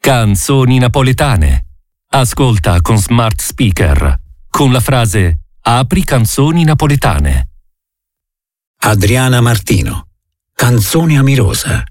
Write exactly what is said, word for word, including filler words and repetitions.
Canzoni napoletane. Ascolta con smart speaker con la frase "Apri canzoni napoletane". Adriana Martino. Canzone amirosa.